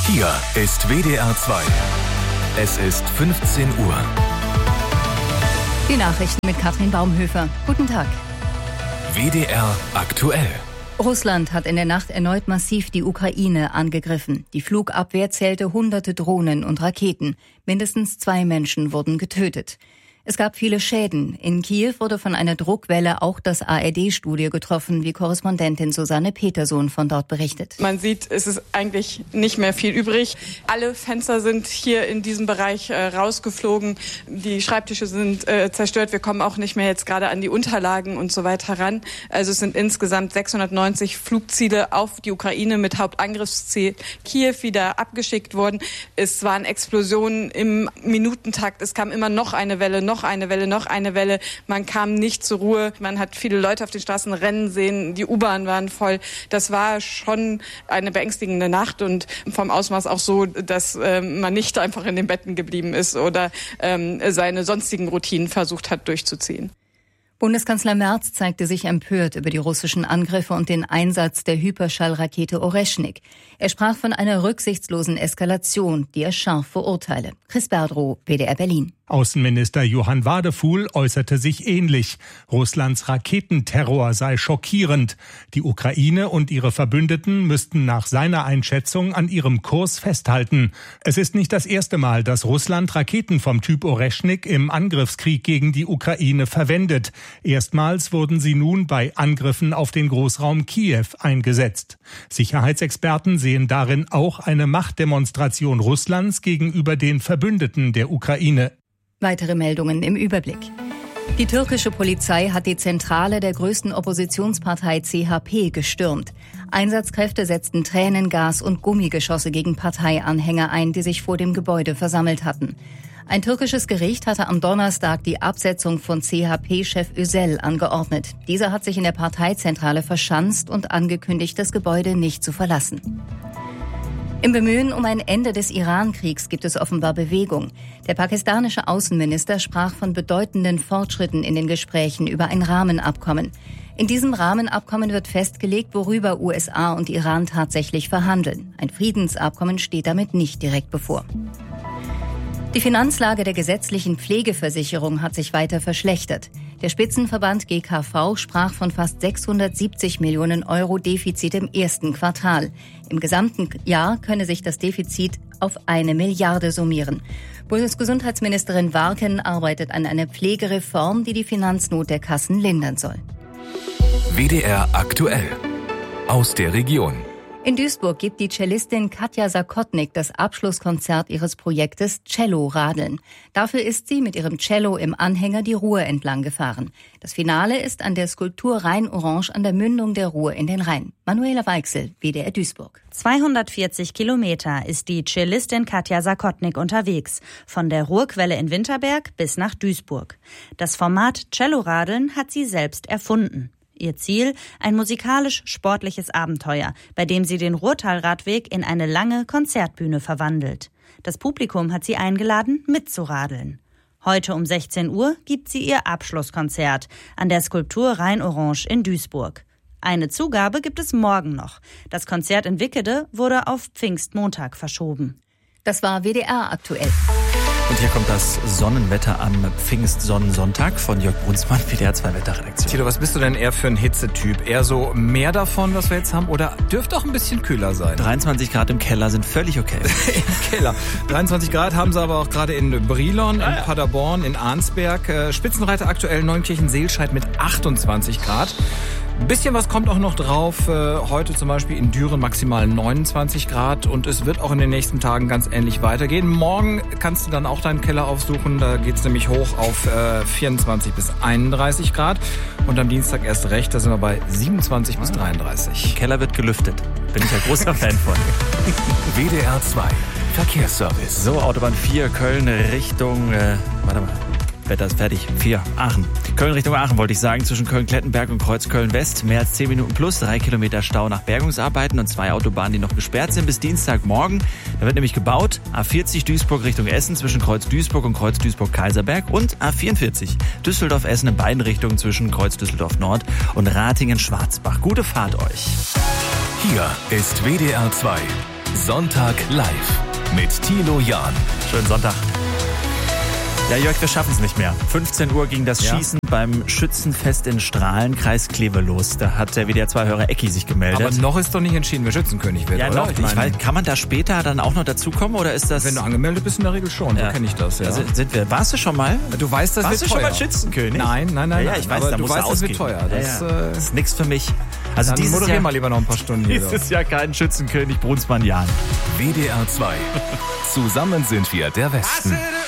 Hier ist WDR 2. Es ist 15 Uhr. Die Nachrichten mit Katrin Baumhöfer. Guten Tag. WDR aktuell. Russland hat in der Nacht erneut massiv die Ukraine angegriffen. Die Flugabwehr zählte hunderte Drohnen und Raketen. Mindestens 2 Menschen wurden getötet. Es gab viele Schäden. In Kiew wurde von einer Druckwelle auch das ARD-Studio getroffen, wie Korrespondentin Susanne Petersohn von dort berichtet. Man sieht, es ist eigentlich nicht mehr viel übrig. Alle Fenster sind hier in diesem Bereich rausgeflogen. Die Schreibtische sind zerstört. Wir kommen auch nicht mehr jetzt gerade an die Unterlagen und so weiter ran. Also es sind insgesamt 690 Flugziele auf die Ukraine mit Hauptangriffsziel Kiew wieder abgeschickt worden. Es waren Explosionen im Minutentakt. Es kam immer noch eine Welle, noch eine Welle. Man kam nicht zur Ruhe. Man hat viele Leute auf den Straßen rennen sehen. Die U-Bahn waren voll. Das war schon eine beängstigende Nacht und vom Ausmaß auch so, dass man nicht einfach in den Betten geblieben ist oder seine sonstigen Routinen versucht hat durchzuziehen. Bundeskanzler Merz zeigte sich empört über die russischen Angriffe und den Einsatz der Hyperschallrakete Oreschnik. Er sprach von einer rücksichtslosen Eskalation, die er scharf verurteile. Chris Berdrow, WDR Berlin. Außenminister Johann Wadefuhl äußerte sich ähnlich. Russlands Raketenterror sei schockierend. Die Ukraine und ihre Verbündeten müssten nach seiner Einschätzung an ihrem Kurs festhalten. Es ist nicht das erste Mal, dass Russland Raketen vom Typ Oreschnik im Angriffskrieg gegen die Ukraine verwendet. Erstmals wurden sie nun bei Angriffen auf den Großraum Kiew eingesetzt. Sicherheitsexperten sehen darin auch eine Machtdemonstration Russlands gegenüber den Verbündeten der Ukraine. Weitere Meldungen im Überblick. Die türkische Polizei hat die Zentrale der größten Oppositionspartei CHP gestürmt. Einsatzkräfte setzten Tränengas und Gummigeschosse gegen Parteianhänger ein, die sich vor dem Gebäude versammelt hatten. Ein türkisches Gericht hatte am Donnerstag die Absetzung von CHP-Chef Özel angeordnet. Dieser hat sich in der Parteizentrale verschanzt und angekündigt, das Gebäude nicht zu verlassen. Im Bemühen um ein Ende des Iran-Kriegs gibt es offenbar Bewegung. Der pakistanische Außenminister sprach von bedeutenden Fortschritten in den Gesprächen über ein Rahmenabkommen. In diesem Rahmenabkommen wird festgelegt, worüber USA und Iran tatsächlich verhandeln. Ein Friedensabkommen steht damit nicht direkt bevor. Die Finanzlage der gesetzlichen Pflegeversicherung hat sich weiter verschlechtert. Der Spitzenverband GKV sprach von fast 670 Millionen Euro Defizit im ersten Quartal. Im gesamten Jahr könne sich das Defizit auf 1 Milliarde summieren. Bundesgesundheitsministerin Warken arbeitet an einer Pflegereform, die die Finanznot der Kassen lindern soll. WDR aktuell. Aus der Region. In Duisburg gibt die Cellistin Katja Sakotnik das Abschlusskonzert ihres Projektes Cello-Radeln. Dafür ist sie mit ihrem Cello im Anhänger die Ruhr entlang gefahren. Das Finale ist an der Skulptur Rhein-Orange an der Mündung der Ruhr in den Rhein. Manuela Weichsel, WDR Duisburg. 240 Kilometer ist die Cellistin Katja Sakotnik unterwegs, von der Ruhrquelle in Winterberg bis nach Duisburg. Das Format Cello-Radeln hat sie selbst erfunden. Ihr Ziel, ein musikalisch-sportliches Abenteuer, bei dem sie den Ruhrtalradweg in eine lange Konzertbühne verwandelt. Das Publikum hat sie eingeladen, mitzuradeln. Heute um 16 Uhr gibt sie ihr Abschlusskonzert an der Skulptur Rhein-Orange in Duisburg. Eine Zugabe gibt es morgen noch. Das Konzert in Wickede wurde auf Pfingstmontag verschoben. Das war WDR aktuell. Und hier kommt das Sonnenwetter am Pfingstsonnensonntag von Jörg Brunsmann, WDR 2 Wetterredaktion. Tilo, was bist du denn eher für ein Hitzetyp? Eher so mehr davon, was wir jetzt haben, oder dürfte auch ein bisschen kühler sein? 23 Grad im Keller sind völlig okay. Im Keller. 23 Grad haben sie aber auch gerade in Brilon, in Paderborn, in Arnsberg. Spitzenreiter aktuell Neunkirchen-Seelscheid mit 28 Grad. Ein bisschen was kommt auch noch drauf. Heute zum Beispiel in Düren maximal 29 Grad und es wird auch in den nächsten Tagen ganz ähnlich weitergehen. Morgen kannst du dann auch deinen Keller aufsuchen. Da geht's nämlich hoch auf 24 bis 31 Grad. Und am Dienstag erst recht, da sind wir bei 27 bis 33. Der Keller wird gelüftet. Bin ich ein großer Fan von. WDR 2 Verkehrsservice. So, Autobahn 4, Köln Richtung, Wetter ist fertig. 4, Aachen. Köln Richtung Aachen wollte ich sagen, zwischen Köln-Klettenberg und Kreuz-Köln-West. Mehr als 10 Minuten plus, 3 Kilometer Stau nach Bergungsarbeiten und 2 Autobahnen, die noch gesperrt sind bis Dienstagmorgen. Da wird nämlich gebaut. A40 Duisburg Richtung Essen zwischen Kreuz Duisburg und Kreuz Duisburg-Kaiserberg und A44 Düsseldorf-Essen in beiden Richtungen zwischen Kreuz Düsseldorf-Nord und Ratingen-Schwarzbach. Gute Fahrt euch. Hier ist WDR 2 Sonntag live mit Thilo Jahn. Schönen Sonntag. Ja, Jörg, wir schaffen es nicht mehr. 15 Uhr ging das Schießen beim Schützenfest in Strahlen, Kreis Kleve los. Da hat der WDR-2-Hörer Ecki sich gemeldet. Aber noch ist doch nicht entschieden, wer Schützenkönig wird, ja, oder? Noch. Ich weiß, kann man da später dann auch noch dazukommen, oder ist das... Wenn du angemeldet bist, in der Regel schon. So kenne ich das, ja. Also warst du schon mal? Du weißt, das wird teuer. Warst du schon mal Schützenkönig? Nein. Ja, ich weiß, aber da du musst weißt, du das wird ausgeben. teuer. Das ist nichts für mich. Also dann moderier mal lieber noch ein paar Stunden hier. Dieses Jahr kein Schützenkönig, Brunsmann Jahn. WDR 2. Zusammen sind wir der Westen.